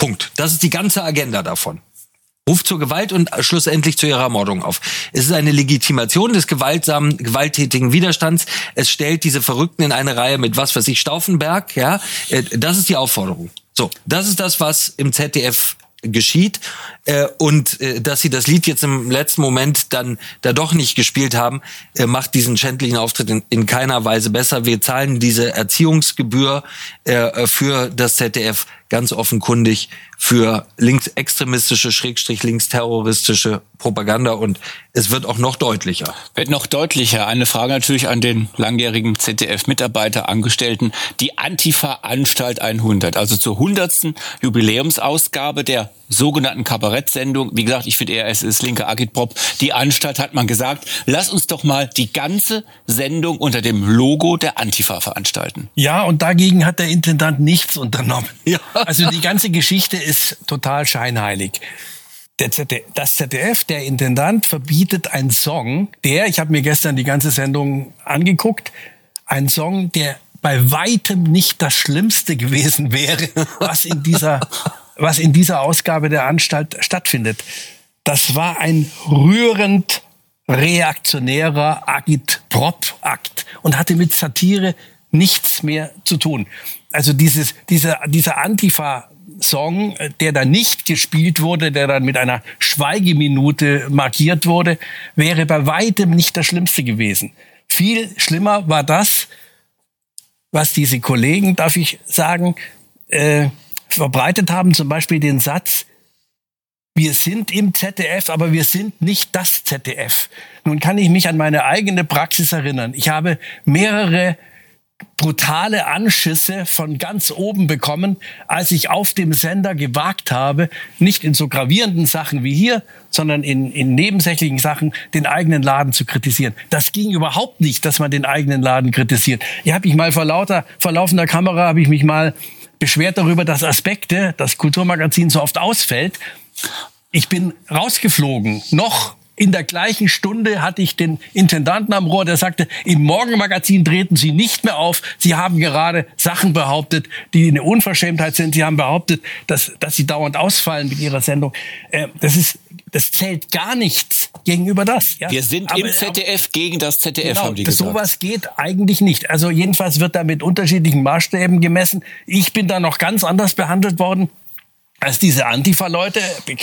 Punkt. Das ist die ganze Agenda davon. Ruft zur Gewalt und schlussendlich zu ihrer Ermordung auf. Es ist eine Legitimation des gewalttätigen Widerstands. Es stellt diese Verrückten in eine Reihe mit Stauffenberg, ja. Das ist die Aufforderung. So, das ist das, was im ZDF geschieht. Und dass sie das Lied jetzt im letzten Moment dann da doch nicht gespielt haben, macht diesen schändlichen Auftritt in keiner Weise besser. Wir zahlen diese Erziehungsgebühr für das ZDF ganz offenkundig für linksextremistische, linksterroristische Propaganda, und es wird auch noch deutlicher. Wird noch deutlicher. Eine Frage natürlich an den langjährigen ZDF-Mitarbeiter, Angestellten. Die Antifa-Anstalt 100, also zur 100. Jubiläumsausgabe der sogenannten Kabarettsendung. Wie gesagt, ich finde eher, es ist linker Agitprop. Die Anstalt hat man gesagt, lass uns doch mal die ganze Sendung unter dem Logo der Antifa veranstalten. Ja, und dagegen hat der Intendant nichts unternommen. Ja. Also die ganze Geschichte ist total scheinheilig. Das ZDF, der Intendant, verbietet einen Song, ich habe mir gestern die ganze Sendung angeguckt, ein Song, der bei weitem nicht das Schlimmste gewesen wäre, was in dieser Ausgabe der Anstalt stattfindet. Das war ein rührend reaktionärer Agitprop-Akt und hatte mit Satire nichts mehr zu tun. Also dieser Antifa-Song, der dann nicht gespielt wurde, der dann mit einer Schweigeminute markiert wurde, wäre bei weitem nicht das Schlimmste gewesen. Viel schlimmer war das, was diese Kollegen, darf ich sagen, verbreitet haben, zum Beispiel den Satz: Wir sind im ZDF, aber wir sind nicht das ZDF. Nun kann ich mich an meine eigene Praxis erinnern. Ich habe mehrere brutale Anschüsse von ganz oben bekommen, als ich auf dem Sender gewagt habe, nicht in so gravierenden Sachen wie hier, sondern in nebensächlichen Sachen den eigenen Laden zu kritisieren. Das ging überhaupt nicht, dass man den eigenen Laden kritisiert. Ich habe mich mal vor laufender Kamera beschwert darüber, dass Aspekte, das Kulturmagazin, so oft ausfällt. Ich bin rausgeflogen. Noch in der gleichen Stunde hatte ich den Intendanten am Rohr, der sagte, im Morgenmagazin treten Sie nicht mehr auf. Sie haben gerade Sachen behauptet, die eine Unverschämtheit sind. Sie haben behauptet, dass Sie dauernd ausfallen mit Ihrer Sendung. Das zählt gar nichts gegenüber das. Ja? Wir sind im ZDF gegen das ZDF, genau, haben die gesagt. Sowas geht eigentlich nicht. Also jedenfalls wird da mit unterschiedlichen Maßstäben gemessen. Ich bin da noch ganz anders behandelt worden als diese Antifa-Leute.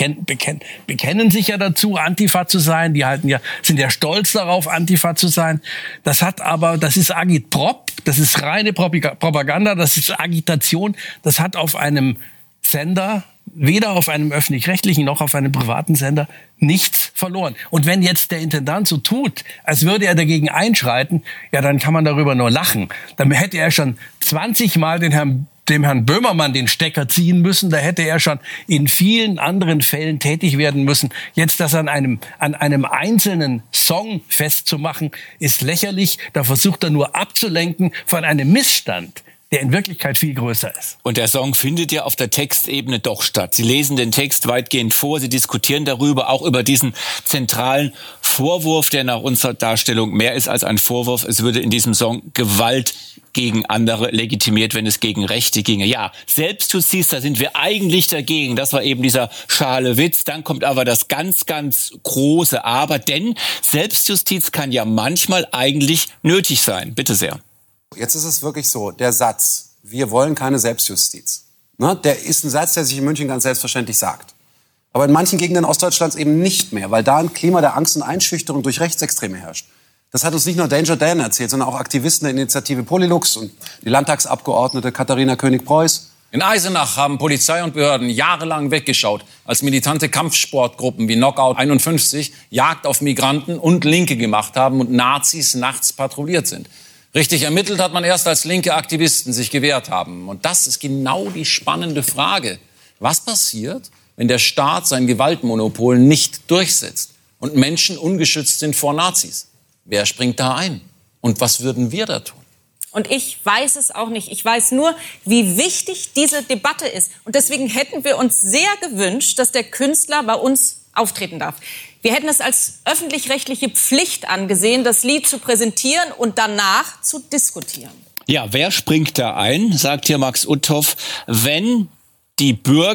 Bekennen sich ja dazu, Antifa zu sein. Die sind ja stolz darauf, Antifa zu sein. Das ist Agitprop, das ist reine Propaganda, das ist Agitation. Das hat auf einem Sender, weder auf einem öffentlich-rechtlichen noch auf einem privaten Sender, nichts verloren. Und wenn jetzt der Intendant so tut, als würde er dagegen einschreiten, ja, dann kann man darüber nur lachen. Dann hätte er schon 20 Mal dem Herrn Böhmermann den Stecker ziehen müssen. Da hätte er schon in vielen anderen Fällen tätig werden müssen. Jetzt das an einem einzelnen Song festzumachen, ist lächerlich. Da versucht er nur abzulenken von einem Missstand, der in Wirklichkeit viel größer ist. Und der Song findet ja auf der Textebene doch statt. Sie lesen den Text weitgehend vor, Sie diskutieren darüber, auch über diesen zentralen Vorwurf, der nach unserer Darstellung mehr ist als ein Vorwurf. Es würde in diesem Song Gewalt gegen andere legitimiert, wenn es gegen Rechte ginge. Ja, Selbstjustiz, da sind wir eigentlich dagegen. Das war eben dieser schale Witz. Dann kommt aber das ganz, ganz große Aber, denn Selbstjustiz kann ja manchmal eigentlich nötig sein. Bitte sehr. Jetzt ist es wirklich so, der Satz, wir wollen keine Selbstjustiz, ne, der ist ein Satz, der sich in München ganz selbstverständlich sagt. Aber in manchen Gegenden Ostdeutschlands eben nicht mehr, weil da ein Klima der Angst und Einschüchterung durch Rechtsextreme herrscht. Das hat uns nicht nur Danger Dan erzählt, sondern auch Aktivisten der Initiative Polylux und die Landtagsabgeordnete Katharina König-Preuß. In Eisenach haben Polizei und Behörden jahrelang weggeschaut, als militante Kampfsportgruppen wie Knockout 51 Jagd auf Migranten und Linke gemacht haben und Nazis nachts patrouilliert sind. Richtig ermittelt hat man erst, als linke Aktivisten sich gewehrt haben. Und das ist genau die spannende Frage. Was passiert, wenn der Staat sein Gewaltmonopol nicht durchsetzt und Menschen ungeschützt sind vor Nazis? Wer springt da ein? Und was würden wir da tun? Und ich weiß es auch nicht. Ich weiß nur, wie wichtig diese Debatte ist. Und deswegen hätten wir uns sehr gewünscht, dass der Künstler bei uns auftreten darf. Wir hätten es als öffentlich-rechtliche Pflicht angesehen, das Lied zu präsentieren und danach zu diskutieren. Ja, wer springt da ein, sagt hier Max Uthoff, wenn die Bürger